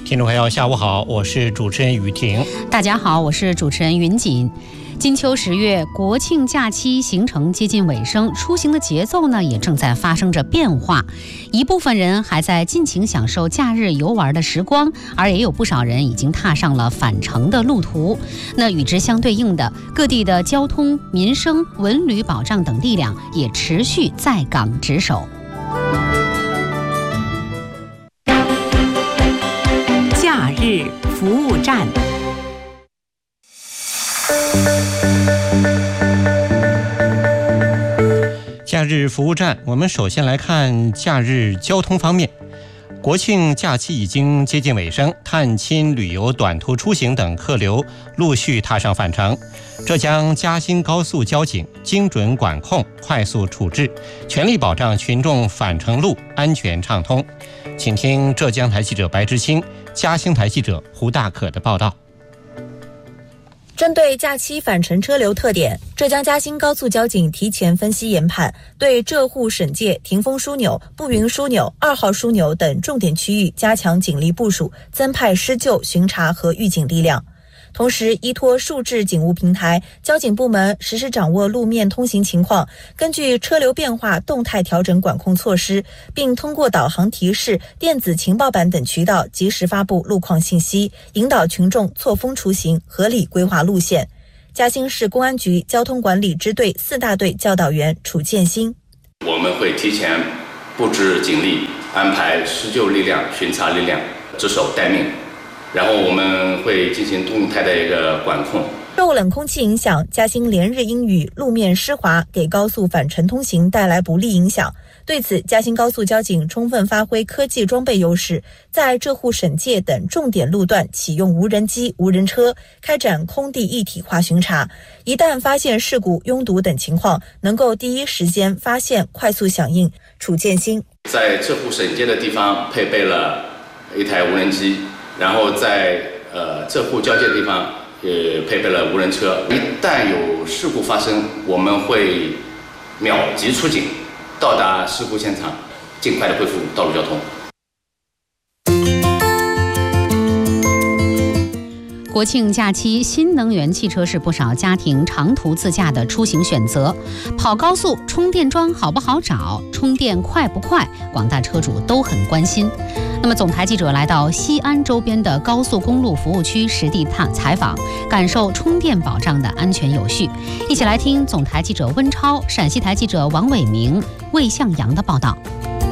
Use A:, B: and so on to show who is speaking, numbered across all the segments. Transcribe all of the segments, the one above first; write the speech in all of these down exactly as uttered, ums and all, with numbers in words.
A: 听众朋友，下午好，我是主持人雨婷。
B: 大家好，我是主持人云锦。金秋十月，国庆假期行程接近尾声，出行的节奏呢也正在发生着变化。一部分人还在尽情享受假日游玩的时光，而也有不少人已经踏上了返程的路途。那与之相对应的，各地的交通、民生、文旅保障等力量也持续在岗值守。
C: 假日服务站。
A: 假日服务站，我们首先来看假日交通方面。国庆假期已经接近尾声，探亲、旅游、短途出行等客流陆续踏上返程。浙江嘉兴高速交警精准管控、快速处置，全力保障群众返程路安全畅通。请听浙江台记者白之清、嘉兴台记者胡大可的报道。
D: 针对假期返程车流特点，浙江嘉兴高速交警提前分析研判，对浙沪省界、霆锋枢纽、步云枢纽、二号枢纽等重点区域加强警力部署，增派施救、巡查和预警力量。同时，依托数字警务平台，交警部门实时掌握路面通行情况，根据车流变化动态调整管控措施，并通过导航提示、电子情报板等渠道及时发布路况信息，引导群众错峰出行，合理规划路线。嘉兴市公安局交通管理支队四大队教导员楚建新：
E: 我们会提前布置警力，安排施救力量、巡查力量，值守待命。然后我们会进行动态的一个管控。
D: 受冷空气影响，嘉兴连日阴雨，路面湿滑，给高速返程通行带来不利影响。对此，嘉兴高速交警充分发挥科技装备优势，在浙沪省界等重点路段启用无人机、无人车，开展空地一体化巡查。一旦发现事故、拥堵等情况，能够第一时间发现，快速响应。楚建新：
E: 在浙沪省界的地方配备了一台无人机。然后在呃浙沪交界地方也配备了无人车，一旦有事故发生，我们会秒级出警，到达事故现场，尽快的恢复道路交通。
B: 国庆假期，新能源汽车是不少家庭长途自驾的出行选择。跑高速充电桩好不好找？充电快不快？广大车主都很关心。那么，总台记者来到西安周边的高速公路服务区实地探采访，感受充电保障的安全有序。一起来听总台记者温超、陕西台记者王伟明、魏向阳的报道。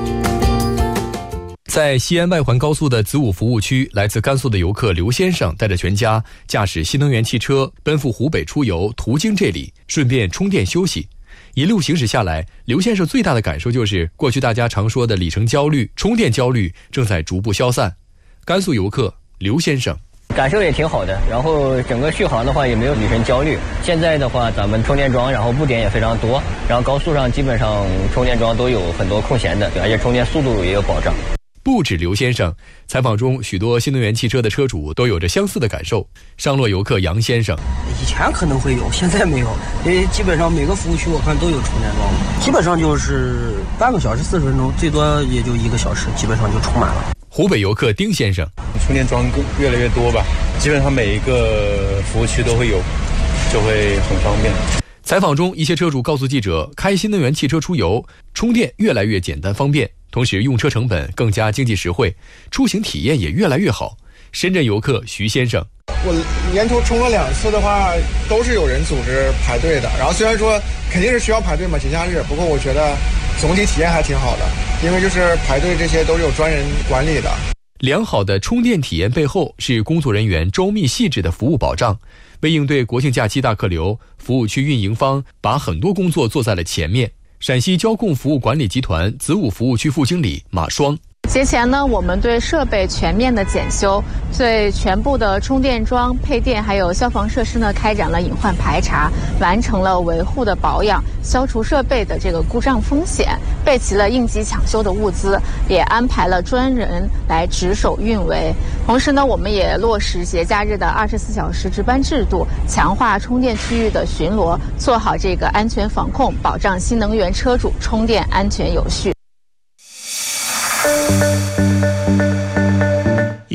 F: 在西安外环高速的子午服务区，来自甘肃的游客刘先生带着全家驾驶新能源汽车奔赴湖北出游，途经这里，顺便充电休息。一路行驶下来，刘先生最大的感受就是，过去大家常说的里程焦虑、充电焦虑正在逐步消散。甘肃游客刘先生
G: 感受也挺好的，然后整个续航的话也没有里程焦虑。现在的话，咱们充电桩然后布点也非常多，然后高速上基本上充电桩都有很多空闲的，而且充电速度也有保障。
F: 不止刘先生，采访中许多新能源汽车的车主都有着相似的感受。上洛游客杨先生：
H: 以前可能会有，现在没有，因为基本上每个服务区我看都有充电桩，基本上就是半个小时四十分钟，最多也就一个小时，基本上就充满了。
F: 湖北游客丁先生：
I: 充电桩越来越多吧，基本上每一个服务区都会有，就会很方便。
F: 采访中，一些车主告诉记者，开新能源汽车出游，充电越来越简单方便，同时用车成本更加经济实惠，出行体验也越来越好。深圳游客徐先生：
J: 我沿途充了两次的话，都是有人组织排队的。然后虽然说肯定是需要排队嘛，节假日，不过我觉得总体体验还挺好的，因为就是排队这些都是有专人管理的。
F: 良好的充电体验背后是工作人员周密细致的服务保障。为应对国庆假期大客流，服务区运营方把很多工作做在了前面。陕西交控服务管理集团子午服务区副经理马双：
K: 节前呢，我们对设备全面的检修，对全部的充电桩、配电还有消防设施呢开展了隐患排查，完成了维护的保养，消除设备的这个故障风险，备齐了应急抢修的物资，也安排了专人来值守运维。同时呢，我们也落实节假日的二十四小时值班制度，强化充电区域的巡逻，做好这个安全防控，保障新能源车主充电安全有序。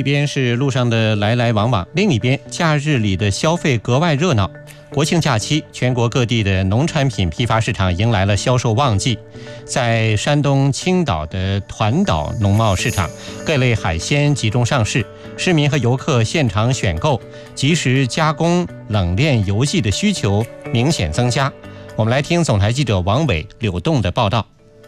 A: 一边是路上的来来往往，另一边假日里的消费格外热闹。国庆假期，全国各地的农产品批发市场迎来了销售旺季。在山东青岛的团岛农贸市场，各类海鲜集中上市，市民和游客现场选购，即时加工、冷链邮寄的需求明显增加。我们来听总台记者王伟、柳栋的报道。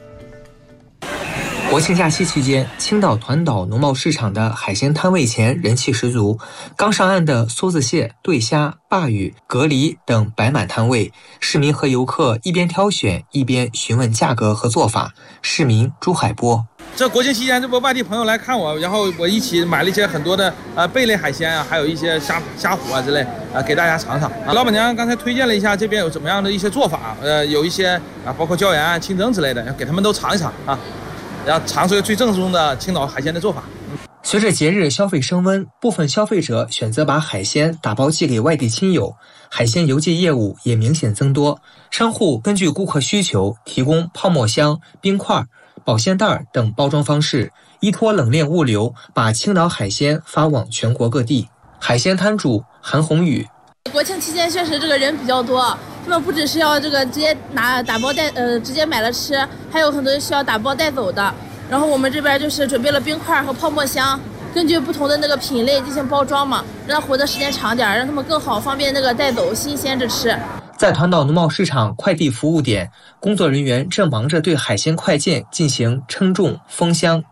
L: 国庆假期期间，青岛团岛农贸市场的海鲜摊位前人气十足，刚上岸的梭子蟹、对虾、鲅鱼、蛤蜊等摆满摊位，市民和游客一边挑选，一边询问价格和做法。市民朱海波：
M: 这国庆期间，这不外地朋友来看我，然后我一起买了一些很多的呃贝类海鲜啊，还有一些虾虾虎啊之类啊，给大家尝尝。啊，老板娘刚才推荐了一下这边有怎么样的一些做法，呃，有一些啊，包括椒盐啊、清蒸之类的，要给他们都尝一尝啊。然后尝出最正宗的青岛海鲜的做法。
L: 随着节日消费升温，部分消费者选择把海鲜打包寄给外地亲友，海鲜邮寄业务也明显增多。商户根据顾客需求，提供泡沫箱、冰块、保鲜袋等包装方式，依托冷链物流，把青岛海鲜发往全国各地。海鲜摊主韩红宇：
N: 国庆期间确实这个人比较多，他们不只是要这个直接拿打包带呃直接买了吃，还有很多需要打包带走的。然后我们这边就是准备了冰块和泡沫箱，根据不同的那个品类进行包装嘛，让它活的时间长点，让他们更好方便那个带走，新鲜着吃。
L: 在团岛农贸市场快递服务点，工作人员正忙着对海鲜快件进行称重、封箱、